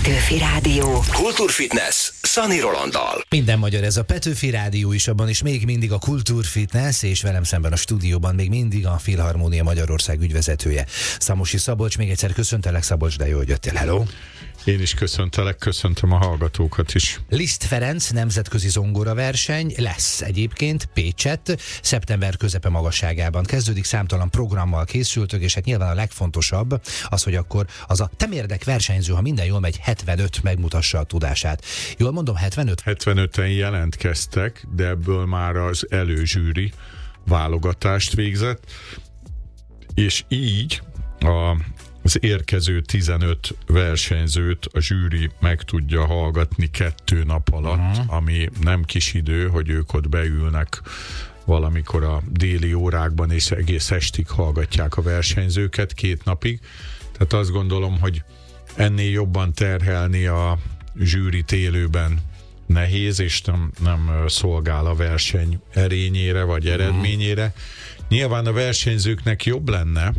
Petőfi Rádió. Kultúrfitness Szani Rolanddal. Minden magyar, ez a Petőfi Rádió is, abban is még mindig a Kultúrfitness, és velem szemben a stúdióban még mindig a Filharmónia Magyarország ügyvezetője, Szamosi Szabolcs. Még egyszer köszöntelek, Szabolcs, de jó, hogy jöttél. Hello! Én is köszöntelek, köszöntöm a hallgatókat is. Liszt Ferenc nemzetközi zongoraverseny lesz egyébként Pécsett, szeptember közepe magasságában kezdődik, számtalan programmal készültök, és hát nyilván a legfontosabb az, hogy akkor az a temérdek versenyző, ha minden jól megy, 75 megmutassa a tudását. Jól mondom, 75? 75-en jelentkeztek, de ebből már az előzsűri válogatást végzett, és így az érkező 15 versenyzőt a zsűri meg tudja hallgatni 2 nap alatt, ami nem kis idő, hogy ők ott beülnek valamikor a déli órákban, és egész estig hallgatják a versenyzőket 2 napig. Tehát azt gondolom, hogy ennél jobban terhelni a zsűrit élőben nehéz, és nem szolgál a verseny erényére vagy eredményére. Nyilván a versenyzőknek jobb lenne,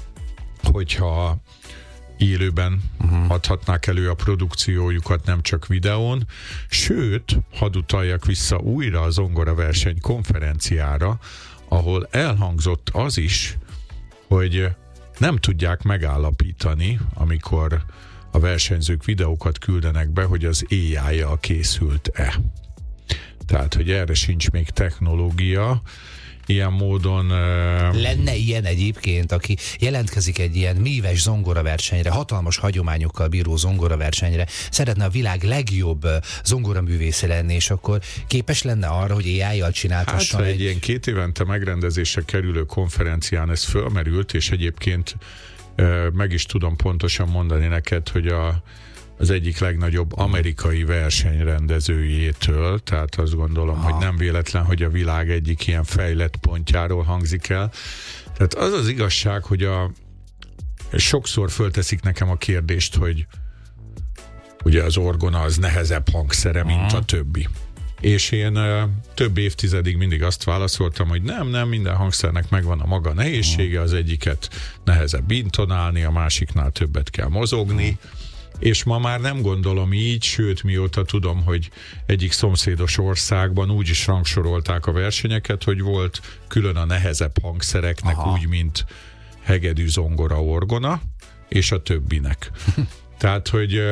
hogyha élőben adhatnák elő a produkciójukat, nem csak videón, sőt, hadd utaljak vissza újra a zongoraverseny konferenciára, ahol elhangzott az is, hogy nem tudják megállapítani, amikor a versenyzők videókat küldenek be, hogy az AI-jal készült-e. Tehát, hogy erre sincs még technológia. Ilyen módon... Lenne ilyen egyébként, aki jelentkezik egy ilyen míves zongoraversenyre, hatalmas hagyományokkal bíró zongoraversenyre, szeretne a világ legjobb zongoraművésze lenni, és akkor képes lenne arra, hogy AI-jal csináltasson. Hát, egy ilyen 2 évente megrendezésre kerülő konferencián ez fölmerült, és egyébként meg is tudom pontosan mondani neked, hogy az egyik legnagyobb amerikai versenyrendezőjétől, tehát azt gondolom, hogy nem véletlen, hogy a világ egyik ilyen fejlett pontjáról hangzik el. Tehát az az igazság, hogy sokszor fölteszik nekem a kérdést, hogy ugye az orgona az nehezebb hangszere, mint a többi. És én több évtizedig mindig azt válaszoltam, hogy nem, minden hangszernek megvan a maga nehézsége, az egyiket nehezebb intonálni, a másiknál többet kell mozogni, és ma már nem gondolom így, sőt, mióta tudom, hogy egyik szomszédos országban úgy is rangsorolták a versenyeket, hogy volt külön a nehezebb hangszereknek, úgy, mint hegedű, zongora, orgona, és a többinek. Tehát, hogy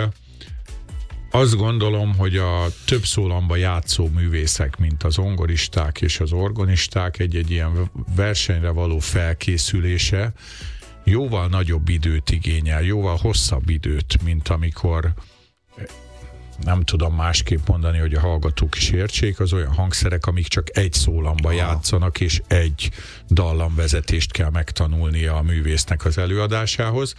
azt gondolom, hogy a több szólamba játszó művészek, mint az zongoristák és az orgonisták egy ilyen versenyre való felkészülése jóval nagyobb időt igényel, jóval hosszabb időt, mint amikor, nem tudom másképp mondani, hogy a hallgatók is értsék, az olyan hangszerek, amik csak egy szólamba játszanak, és egy dallamvezetést kell megtanulnia a művésznek az előadásához.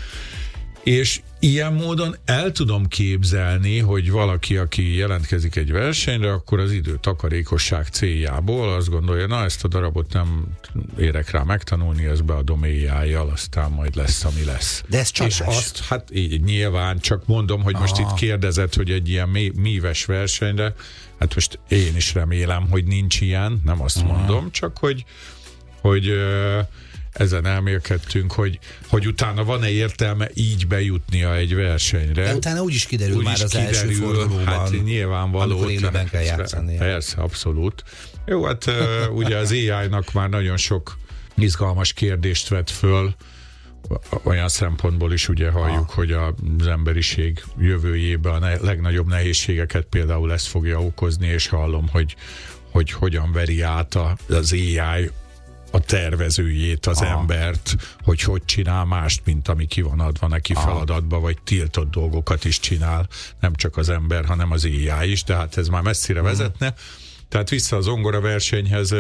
És ilyen módon el tudom képzelni, hogy valaki, aki jelentkezik egy versenyre, akkor az időtakarékosság céljából azt gondolja, na ezt a darabot nem érek rá megtanulni, ezt beadom AI-jal, aztán majd lesz, ami lesz. De ez csalás. És azt, hát így nyilván, csak mondom, hogy most itt kérdezed, hogy egy ilyen míves versenyre, hát most én is remélem, hogy nincs ilyen, nem azt mondom, csak hogy ezen elmélkedtünk, hogy utána van-e értelme így bejutnia egy versenyre. De utána úgy is kiderül úgy már is az első fordulóban. Hát nyilvánvaló. Amikor élőben kell játszani. Persze, abszolút. Jó, hát ugye az AI-nak már nagyon sok izgalmas kérdést vett föl, olyan szempontból is ugye halljuk, hogy az emberiség jövőjében a legnagyobb nehézségeket például ezt fogja okozni, és hallom, hogy hogyan veri át az AI a tervezőjét, az embert, hogy csinál mást, mint ami ki van adva neki feladatba, vagy tiltott dolgokat is csinál, nem csak az ember, hanem az AI is, de hát ez már messzire vezetne. Tehát vissza a zongoraversenyhez,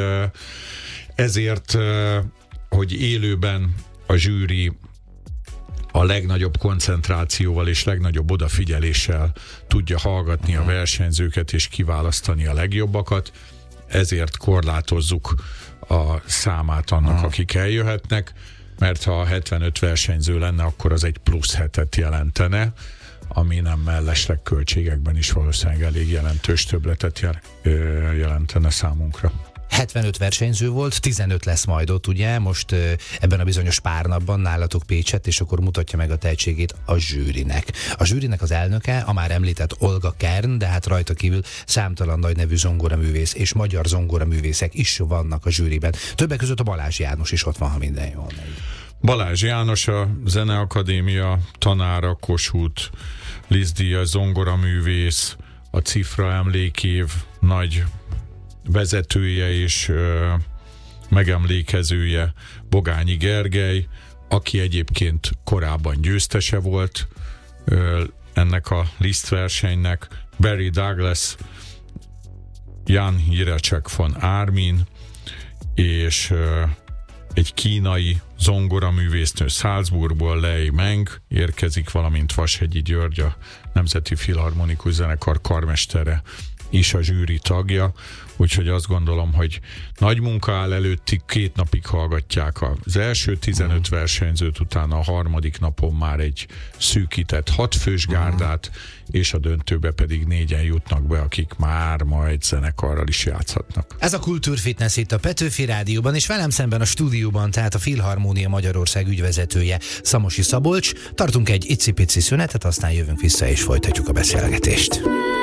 ezért, hogy élőben a zsűri a legnagyobb koncentrációval és legnagyobb odafigyeléssel tudja hallgatni a versenyzőket és kiválasztani a legjobbakat, ezért korlátozzuk a számát annak, akik eljöhetnek, mert ha 75 versenyző lenne, akkor az egy plusz hetet jelentene, ami nem mellesleg költségekben is valószínűleg elég jelentős többletet jelentene számunkra. 75 versenyző volt, 15 lesz majd ott, ugye, most ebben a bizonyos párnapban nálatok Pécsett, és akkor mutatja meg a tehetségét a zsűrinek. A zsűrinek az elnöke, a már említett Olga Kern, de hát rajta kívül számtalan nagy nevű zongoraművész és magyar zongoraművészek is vannak a zsűriben. Többek között a Balázs János is ott van, ha minden jól megy. Balázs János, a Zeneakadémia tanára, Kossuth Liszt-díjas zongoraművész, a Cifra emlékév nagy vezetője és megemlékezője Bogányi Gergely, aki egyébként korábban győztese volt ennek a Liszt versenynek, Barry Douglas, Jan Jiracek von Armin, és egy kínai zongoraművésznő Salzburgból, Lei Meng érkezik, valamint Vashegyi György, a Nemzeti Filharmonikus Zenekar karmestere is a zsűri tagja, úgyhogy azt gondolom, hogy nagy munka áll előttük, 2 napig hallgatják az első 15 versenyzőt, utána a harmadik napon már egy szűkített 6 fős gárdát, és a döntőbe pedig 4-en jutnak be, akik már majd zenekarral is játszhatnak. Ez a Kultúrfitness itt a Petőfi Rádióban, és velem szemben a stúdióban, tehát a Filharmónia Magyarország ügyvezetője, Szamosi Szabolcs. Tartunk egy icipici szünetet, aztán jövünk vissza és folytatjuk a beszélgetést.